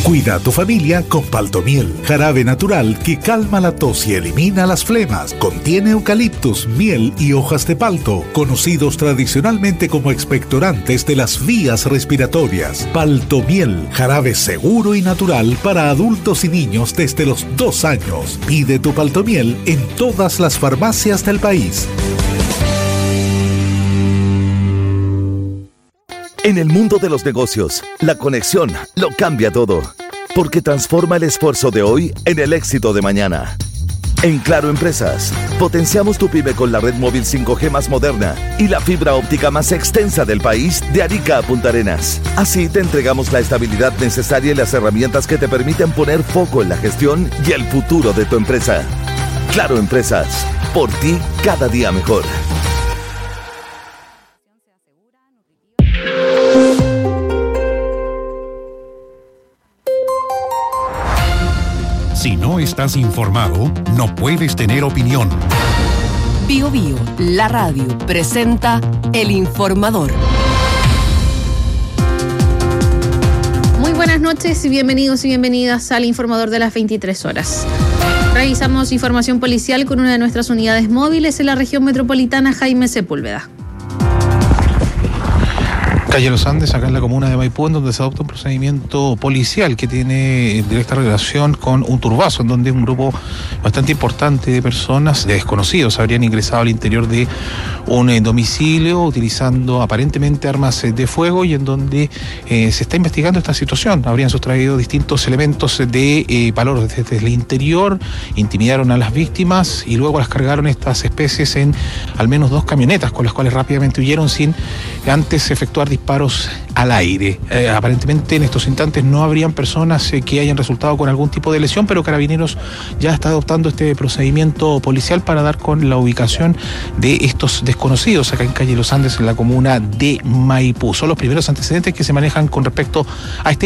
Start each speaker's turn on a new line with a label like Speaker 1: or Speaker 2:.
Speaker 1: Cuida a tu familia con Paltomiel, jarabe natural que calma la tos y elimina las flemas. Contiene eucaliptus, miel y hojas de palto, conocidos tradicionalmente como expectorantes de las vías respiratorias. Paltomiel, jarabe seguro y natural para adultos y niños desde los 2 años. Pide tu Paltomiel en todas las farmacias del país.
Speaker 2: En el mundo de los negocios, la conexión lo cambia todo, porque transforma el esfuerzo de hoy en el éxito de mañana. En Claro Empresas, potenciamos tu pyme con la red móvil 5G más moderna y la fibra óptica más extensa del país, de Arica a Punta Arenas. Así te entregamos la estabilidad necesaria y las herramientas que te permiten poner foco en la gestión y el futuro de tu empresa. Claro Empresas, por ti cada día mejor.
Speaker 3: Si no estás informado, no puedes tener opinión.
Speaker 4: Bio Bio, la radio, presenta El Informador.
Speaker 5: Muy buenas noches y bienvenidos y bienvenidas al Informador de las 23 horas. Revisamos información policial con una de nuestras unidades móviles en la región metropolitana, Jaime Sepúlveda.
Speaker 6: Calle Los Andes, acá en la comuna de Maipú, en donde se adopta un procedimiento policial que tiene directa relación con un turbazo, en donde un grupo bastante importante de personas, de desconocidos, habrían ingresado al interior de un domicilio utilizando aparentemente armas de fuego, y en donde se está investigando esta situación. Habrían sustraído distintos elementos de valor desde el interior, intimidaron a las víctimas y luego las cargaron estas especies en al menos 2 camionetas, con las cuales rápidamente huyeron sin antes efectuar disparos al aire. Aparentemente en estos instantes no habrían personas que hayan resultado con algún tipo de lesión, pero Carabineros ya está adoptando este procedimiento policial para dar con la ubicación de estos desconocidos acá en Calle Los Andes, en la comuna de Maipú. Son los primeros antecedentes que se manejan con respecto a este